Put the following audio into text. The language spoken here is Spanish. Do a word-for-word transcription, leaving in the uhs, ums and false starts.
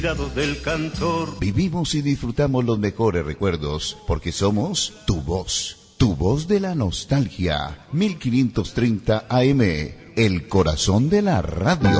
Del cantor. Vivimos y disfrutamos los mejores recuerdos porque somos tu voz, tu voz de la nostalgia. mil quinientos treinta A M, el corazón de la radio.